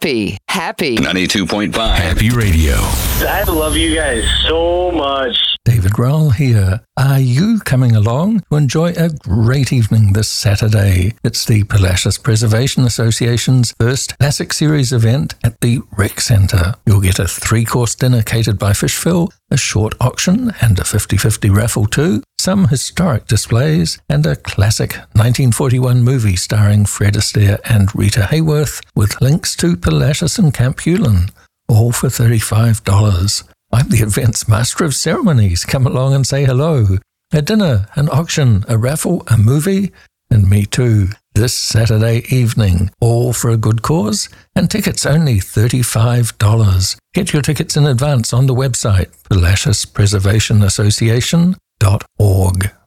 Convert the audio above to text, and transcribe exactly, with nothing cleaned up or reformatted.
Happy, happy. ninety-two point five Happy Radio. I love you guys so much. David Grohl here. Are you coming along to enjoy a great evening this Saturday? It's the Palacios Preservation Association's first Classic Series event at the Rec Centre. You'll get a three-course dinner catered by Fishville, a short auction and a fifty-fifty raffle too, some historic displays, and a classic nineteen forty-one movie starring Fred Astaire and Rita Hayworth with links to Palacios and Camp Hewlin, all for thirty-five dollars. I'm the event's master of ceremonies. Come along and say hello. A dinner, an auction, a raffle, a movie, and me too. This Saturday evening, all for a good cause, and tickets only thirty-five dollars. Get your tickets in advance on the website, Palacios Preservation Association dot org.